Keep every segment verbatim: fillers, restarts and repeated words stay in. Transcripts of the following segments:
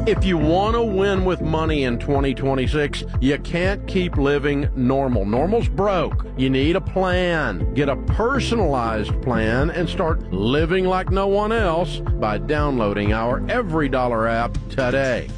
If you want to win with money in twenty twenty-six, you can't keep living normal. Normal's broke. You need a plan. Get a personalized plan and start living like no one else by downloading our Every Dollar app today.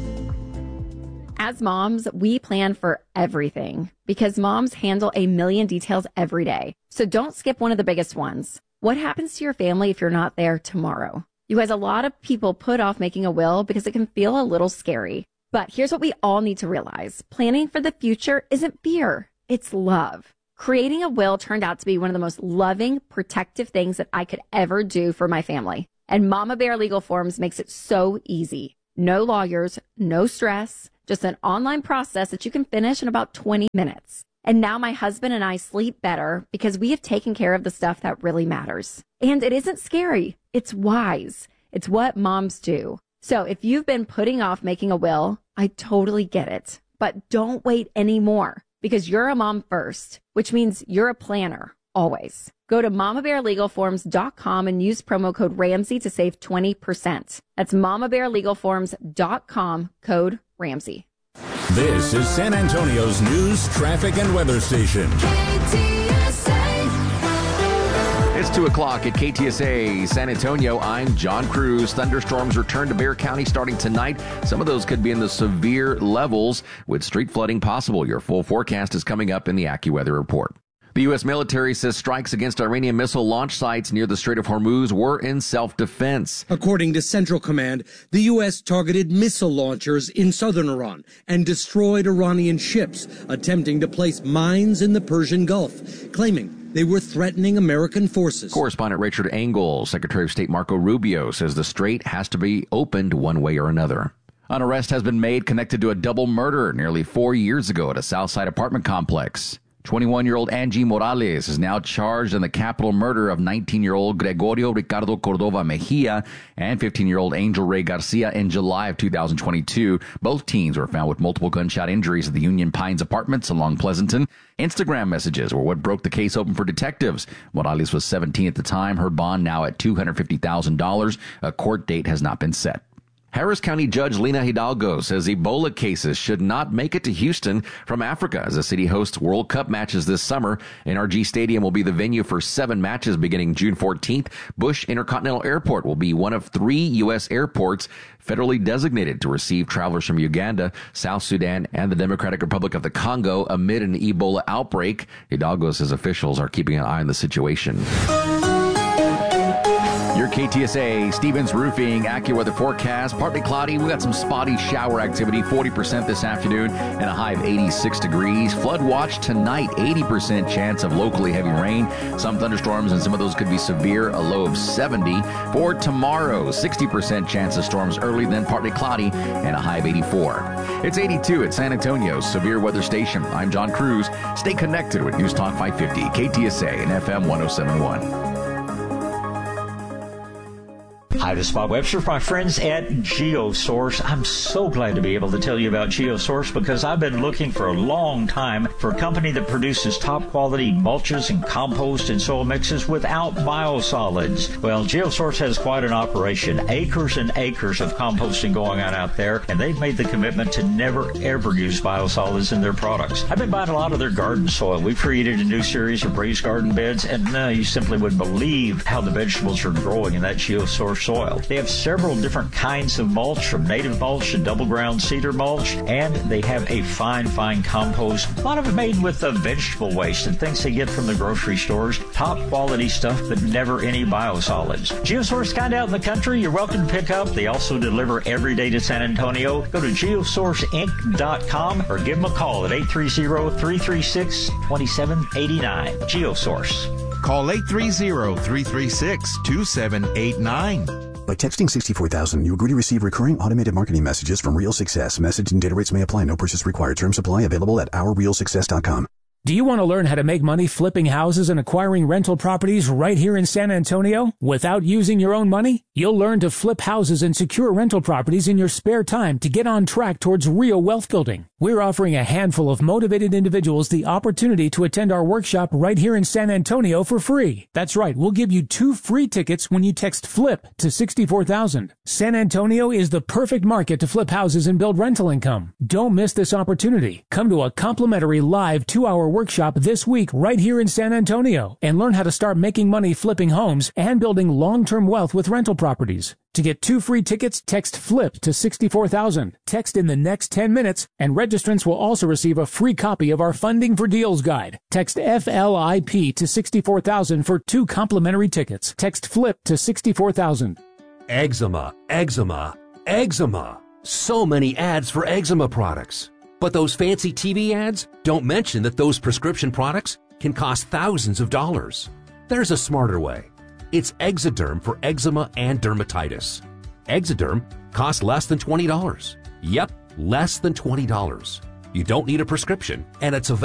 As moms, we plan for everything because moms handle a million details every day. So don't skip one of the biggest ones. What happens to your family if you're not there tomorrow? You guys, a lot of people put off making a will because it can feel a little scary. But here's what we all need to realize. Planning for the future isn't fear. It's love. Creating a will turned out to be one of the most loving, protective things that I could ever do for my family. And Mama Bear Legal Forms makes it so easy. No lawyers, no stress, just an online process that you can finish in about twenty minutes. And now my husband and I sleep better because we have taken care of the stuff that really matters. And it isn't scary. It's wise. It's what moms do. So if you've been putting off making a will, I totally get it. But don't wait anymore because you're a mom first, which means you're a planner always. Go to mama bear legal forms dot com and use promo code Ramsey to save twenty percent. That's mama bear legal forms dot com, code Ramsey. This is San Antonio's news, traffic, and weather station. K T S A. It's two o'clock at K T S A San Antonio. I'm John Cruz. Thunderstorms return to Bexar County starting tonight. Some of those could be in the severe levels with street flooding possible. Your full forecast is coming up in the AccuWeather report. The U S military says strikes against Iranian missile launch sites near the Strait of Hormuz were in self-defense. According to Central Command, the U S targeted missile launchers in southern Iran and destroyed Iranian ships attempting to place mines in the Persian Gulf, claiming they were threatening American forces. Correspondent Richard Engel, Secretary of State Marco Rubio, says the strait has to be opened one way or another. An arrest has been made connected to a double murder nearly four years ago at a Southside apartment complex. twenty-one-year-old Angie Morales is now charged in the capital murder of nineteen-year-old Gregorio Ricardo Cordova Mejia and fifteen-year-old Angel Ray Garcia in July of two thousand twenty-two. Both teens were found with multiple gunshot injuries at the Union Pines apartments along Pleasanton. Instagram messages were what broke the case open for detectives. Morales was seventeen at the time. Her bond now at two hundred fifty thousand dollars. A court date has not been set. Harris County Judge Lina Hidalgo says Ebola cases should not make it to Houston from Africa as the city hosts World Cup matches this summer. N R G Stadium will be the venue for seven matches beginning June fourteenth. Bush Intercontinental Airport will be one of three U S airports federally designated to receive travelers from Uganda, South Sudan, and the Democratic Republic of the Congo amid an Ebola outbreak. Hidalgo says officials are keeping an eye on the situation. Your K T S A Stevens Roofing AccuWeather forecast. Partly cloudy. We got some spotty shower activity, forty percent this afternoon, and a high of eighty-six degrees. Flood watch tonight, eighty percent chance of locally heavy rain. Some thunderstorms, and some of those could be severe, a low of seventy. For tomorrow, sixty percent chance of storms early, then partly cloudy, and a high of eighty-four. It's eighty-two at San Antonio's Severe Weather Station. I'm John Cruz. Stay connected with News Talk five fifty, K T S A, and F M one oh seven point one. Hi, this is Bob Webster, my friends at GeoSource. I'm so glad to be able to tell you about GeoSource because I've been looking for a long time for a company that produces top quality mulches and compost and soil mixes without biosolids. Well, GeoSource has quite an operation, acres and acres of composting going on out there, and they've made the commitment to never ever use biosolids in their products. I've been buying a lot of their garden soil. We've created a new series of raised garden beds, and uh, you simply wouldn't believe how the vegetables are growing in that GeoSource soil. They have several different kinds of mulch, from native mulch to double ground cedar mulch, and they have a fine, fine compost. A lot of it made with the vegetable waste and things they get from the grocery stores. Top quality stuff, but never any biosolids. GeoSource kind out in the country, you're welcome to pick up. They also deliver every day to San Antonio. Go to geosource inc dot com or give them a call at eight three zero, three three six, two seven eight nine. GeoSource. Call eight three zero, three three six, two seven eight nine. By texting sixty-four thousand, you agree to receive recurring automated marketing messages from Real Success. Message and data rates may apply. No purchase required. Terms apply. Available at our real success dot com. Do you want to learn how to make money flipping houses and acquiring rental properties right here in San Antonio without using your own money? You'll learn to flip houses and secure rental properties in your spare time to get on track towards real wealth building. We're offering a handful of motivated individuals the opportunity to attend our workshop right here in San Antonio for free. That's right, we'll give you two free tickets when you text FLIP to sixty-four thousand. San Antonio is the perfect market to flip houses and build rental income. Don't miss this opportunity. Come to a complimentary live two-hour workshop this week right here in San Antonio and learn how to start making money flipping homes and building long-term wealth with rental properties. To get two free tickets, text FLIP to sixty-four thousand. Text in the next ten minutes, and registrants will also receive a free copy of our Funding for Deals guide. Text F L I P to sixty-four thousand for two complimentary tickets. Text FLIP to sixty-four thousand. Eczema, eczema, eczema. So many ads for eczema products. But those fancy T V ads don't mention that those prescription products can cost thousands of dollars. There's a smarter way. It's Exoderm for eczema and dermatitis. Exoderm costs less than twenty dollars. Yep, less than twenty dollars. You don't need a prescription, and it's available